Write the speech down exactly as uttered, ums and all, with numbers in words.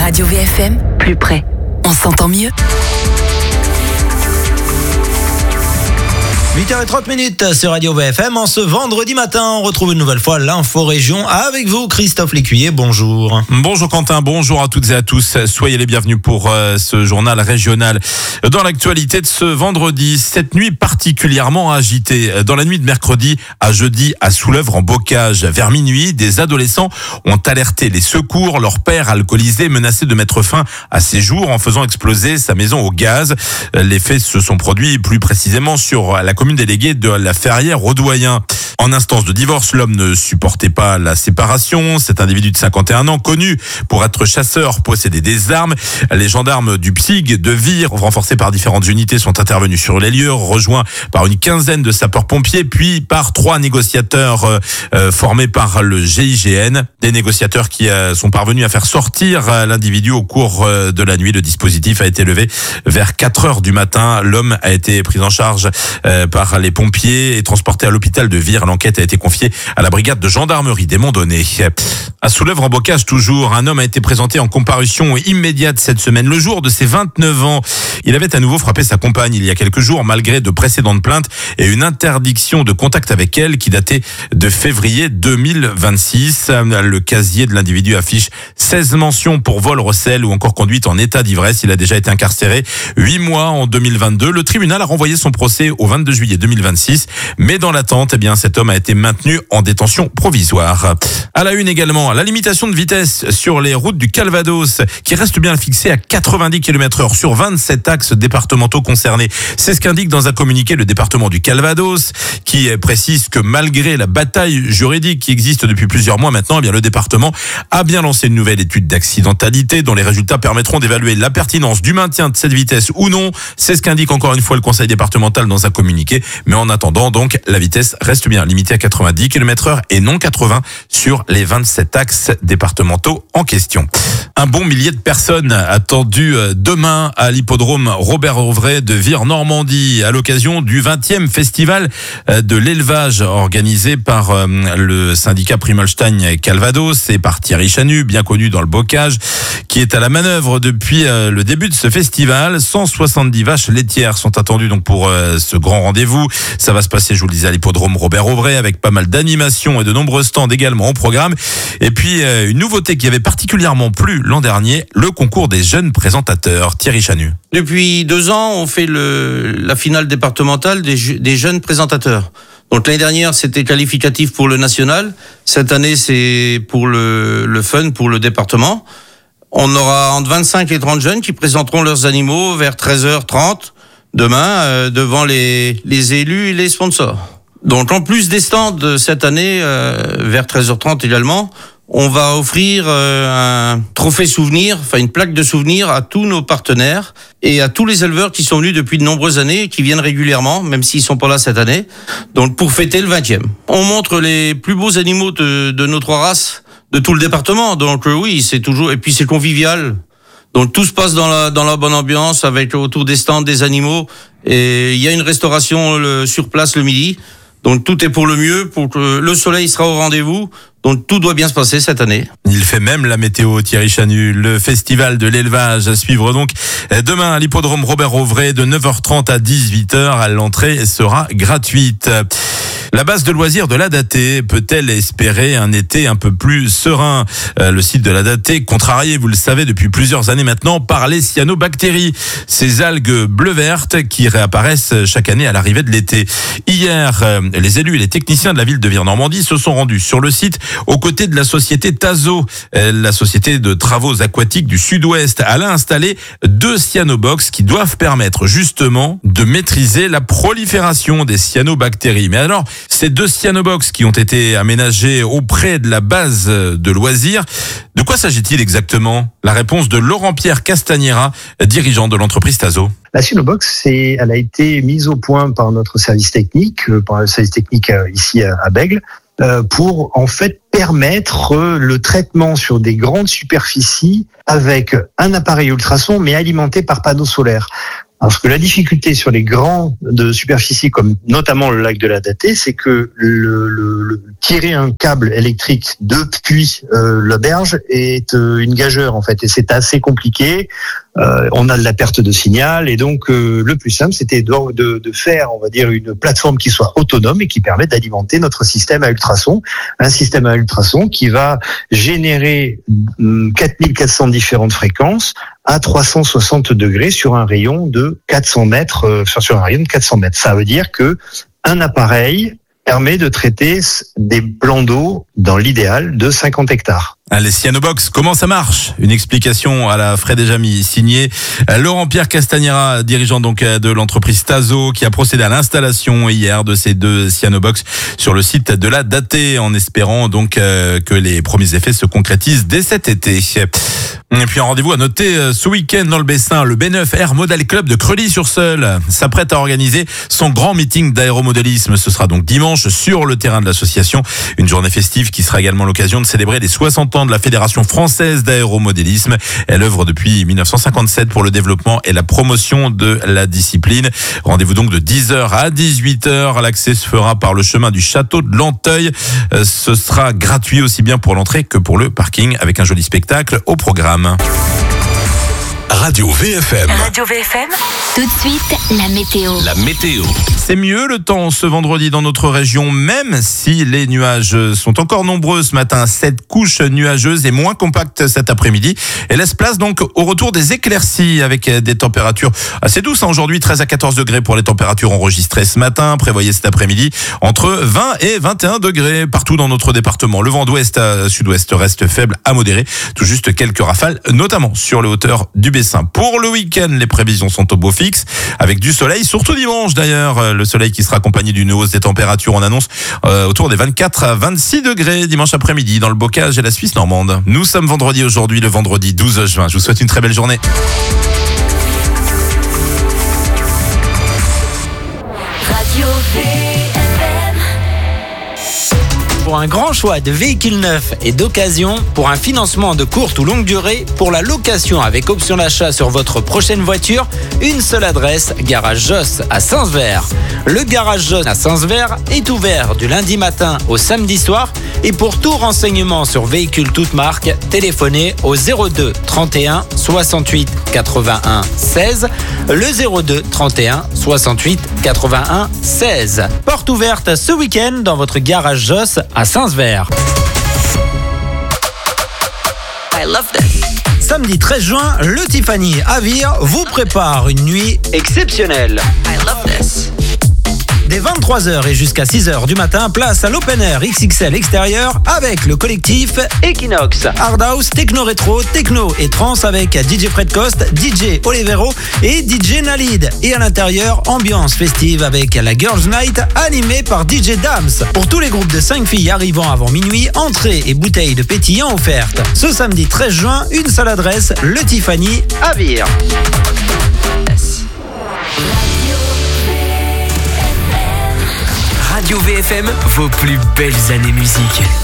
Radio V F M, plus près. On s'entend mieux. huit heures trente sur Radio V F M. En ce vendredi matin, on retrouve une nouvelle fois l'info région avec vous, Christophe Lécuyer. Bonjour. Bonjour Quentin, bonjour à toutes et à tous. Soyez les bienvenus pour euh, ce journal régional. Dans l'actualité de ce vendredi, cette nuit particulièrement agitée. Dans la nuit de mercredi à jeudi à Soulèvre en Bocage, vers minuit, des adolescents ont alerté les secours. Leur père alcoolisé menaçait de mettre fin à ses jours en faisant exploser sa maison au gaz. Les faits se sont produits plus précisément sur la commune déléguée de la Ferrière-Audoyen. En instance de divorce, l'homme ne supportait pas la séparation. Cet individu de cinquante et un ans, connu pour être chasseur, possédait des armes. Les gendarmes du P S I G de Vire, renforcés par différentes unités, sont intervenus sur les lieux, rejoints par une quinzaine de sapeurs-pompiers, puis par trois négociateurs euh, euh, formés par le G I G N. Des négociateurs qui euh, sont parvenus à faire sortir euh, l'individu au cours euh, de la nuit. Le dispositif a été levé vers quatre heures du matin. L'homme a été pris en charge euh, par les pompiers et transporté à l'hôpital de Vire. L'enquête a été confiée à la brigade de gendarmerie des Monts-Donnés. À Soulèvre en Bocage toujours, un homme a été présenté en comparution immédiate cette semaine, le jour de ses vingt-neuf ans. Il avait à nouveau frappé sa compagne il y a quelques jours, malgré de précédentes plaintes et une interdiction de contact avec elle qui datait de février deux mille vingt-six. Le casier de l'individu affiche seize mentions pour vol, recel ou encore conduite en état d'ivresse. Il a déjà été incarcéré huit mois en deux mille vingt-deux. Le tribunal a renvoyé son procès au vingt-deux juillet deux mille vingt-six, mais dans l'attente, eh bien, cet homme a été maintenu en détention provisoire. À la une également, la limitation de vitesse sur les routes du Calvados qui reste bien fixée à quatre-vingt-dix kilomètres heure sur vingt-sept axes départementaux concernés. C'est ce qu'indique dans un communiqué le département du Calvados qui précise que malgré la bataille juridique qui existe depuis plusieurs mois maintenant, eh bien, le département a bien lancé une nouvelle étude d'accidentalité dont les résultats permettront d'évaluer la pertinence du maintien de cette vitesse ou non. C'est ce qu'indique encore une fois le conseil départemental dans un communiqué. Mais en attendant, donc, la vitesse reste bien limitée à quatre-vingt-dix kilomètres heure et non quatre-vingts sur les vingt-sept axes départementaux en question. Un bon millier de personnes attendues demain à l'hippodrome Robert-Auvray de Vire-Normandie à l'occasion du vingtième festival de l'élevage organisé par le syndicat Primolstein Calvados et par Thierry Chanu, bien connu dans le bocage, qui est à la manœuvre depuis le début de ce festival. cent soixante-dix vaches laitières sont attendues donc pour ce grand rendez-vous. Ça va se passer, je vous le disais, à l'hippodrome Robert-Auvray avec pas mal d'animations et de nombreux stands également au programme. Et puis une nouveauté qui avait particulièrement plu l'an dernier, le concours des jeunes présentateurs. Thierry Chanu. Depuis deux ans, on fait le, la finale départementale des, des jeunes présentateurs. Donc l'année dernière, c'était qualificatif pour le national. Cette année, c'est pour le, le fun, pour le département. On aura entre vingt-cinq et trente jeunes qui présenteront leurs animaux vers treize heures trente demain euh, devant les, les élus et les sponsors. Donc en plus des stands de cette année, euh, vers treize heures trente également, on va offrir euh, un trophée souvenir, enfin une plaque de souvenir à tous nos partenaires et à tous les éleveurs qui sont venus depuis de nombreuses années et qui viennent régulièrement, même s'ils sont pas là cette année, donc pour fêter le vingtième. On montre les plus beaux animaux de, de nos trois races de tout le département, donc euh, oui, c'est toujours, et puis c'est convivial. Donc tout se passe dans la dans la bonne ambiance avec autour des stands des animaux et il y a une restauration le, sur place le midi. Donc tout est pour le mieux, pour que le soleil sera au rendez-vous. Donc tout doit bien se passer cette année. Il fait même la météo, Thierry Chanu. Le festival de l'élevage à suivre donc demain à l'hippodrome Robert-Auvray de neuf heures trente à dix-huit heures. L'entrée sera gratuite. La base de loisirs de l'Adaté peut-elle espérer un été un peu plus serein ? euh, Le site de l'Adaté, contrarié, vous le savez, depuis plusieurs années maintenant, par les cyanobactéries, ces algues bleu-vertes qui réapparaissent chaque année à l'arrivée de l'été. Hier, euh, les élus et les techniciens de la ville de Vire-Normandie se sont rendus sur le site aux côtés de la société Tazo, euh, la société de travaux aquatiques du Sud-Ouest. Elle a installé deux cyanobox qui doivent permettre justement de maîtriser la prolifération des cyanobactéries. Mais alors, ces deux cyanobox qui ont été aménagées auprès de la base de loisirs, de quoi s'agit-il exactement ? La réponse de Laurent-Pierre Castagnera, dirigeant de l'entreprise Tazo. La cyanobox, c'est, elle a été mise au point par notre service technique, par le service technique ici à Bègles, pour en fait permettre le traitement sur des grandes superficies avec un appareil ultrason mais alimenté par panneaux solaires. Parce que la difficulté sur les grands de superficie, comme notamment le lac de la Datée, c'est que le, le, le tirer un câble électrique depuis euh, la berge est euh, une gageure en fait, et c'est assez compliqué. Euh, on a de la perte de signal, et donc euh, le plus simple, c'était de, de, de faire, on va dire, une plateforme qui soit autonome et qui permette d'alimenter notre système à ultrasons, un système à ultrasons qui va générer quatre mille quatre cents différentes fréquences à trois cent soixante degrés sur un rayon de quatre cents mètres, euh, sur un rayon de quatre cents mètres. Ça veut dire que un appareil permet de traiter des plans d'eau, dans l'idéal, de cinquante hectares. Allez, Cyanobox, comment ça marche? Une explication à la Fred et Jamy, signé Laurent-Pierre Castagnera, dirigeant donc de l'entreprise Tazo, qui a procédé à l'installation hier de ces deux Cyanobox sur le site de la Datée, en espérant donc que les premiers effets se concrétisent dès cet été. Et puis un rendez-vous à noter ce week-end dans le Bessin, le B neuf Air Model Club de Creully-sur-Seulles s'apprête à organiser son grand meeting d'aéromodélisme. Ce sera donc dimanche sur le terrain de l'association, une journée festive qui sera également l'occasion de célébrer les soixante ans de la Fédération française d'aéromodélisme. Elle œuvre depuis dix-neuf cent cinquante-sept pour le développement et la promotion de la discipline. Rendez-vous donc de dix heures à dix-huit heures. L'accès se fera par le chemin du château de Lanteuil. Ce sera gratuit aussi bien pour l'entrée que pour le parking, avec un joli spectacle au programme. Radio V F M. Radio V F M. Tout de suite, la météo. La météo. C'est mieux le temps ce vendredi dans notre région, même si les nuages sont encore nombreux ce matin. Cette couche nuageuse est moins compacte cet après-midi et laisse place donc au retour des éclaircies avec des températures assez douces. Aujourd'hui, treize à quatorze degrés pour les températures enregistrées ce matin. Prévoyez cet après-midi entre vingt et vingt et un degrés partout dans notre département. Le vent d'ouest à sud-ouest reste faible à modéré. Tout juste quelques rafales, notamment sur les hauteurs du Bessin. Pour le week-end, les prévisions sont au beau fixe, avec du soleil, surtout dimanche d'ailleurs. Le soleil qui sera accompagné d'une hausse des températures, on annonce euh, autour des vingt-quatre à vingt-six degrés dimanche après-midi dans le Bocage et la Suisse normande. Nous sommes vendredi aujourd'hui, le vendredi douze juin. Je vous souhaite une très belle journée. Radio V F M. Pour un grand choix de véhicules neufs et d'occasion, pour un financement de courte ou longue durée, pour la location avec option d'achat sur votre prochaine voiture, une seule adresse, Garage Joss à Saint-Sever. Le Garage Joss à Saint-Sever est ouvert du lundi matin au samedi soir, et pour tout renseignement sur véhicules toutes marques, téléphonez au zéro deux trente et un soixante-huit quatre-vingt-un seize, le zéro deux trente et un soixante-huit quatre-vingt-un seize. Porte ouverte ce week-end dans votre Garage Joss à Saint-Sever. I love this. Samedi treize juin, le Tiffany à Vire vous prépare une nuit exceptionnelle. I love this. Dès vingt-trois heures et jusqu'à six heures du matin, place à l'Open Air X X L extérieur avec le collectif Equinox. Hard House, Techno Rétro, Techno et Trance avec D J Fred Cost, D J Olivero et D J Nalid. Et à l'intérieur, ambiance festive avec la Girls Night animée par D J Dams. Pour tous les groupes de cinq filles arrivant avant minuit, entrée et bouteilles de pétillant offertes. Ce samedi treize juin, une seule adresse, le Tiffany à Vire. Radio V F M, vos plus belles années musique.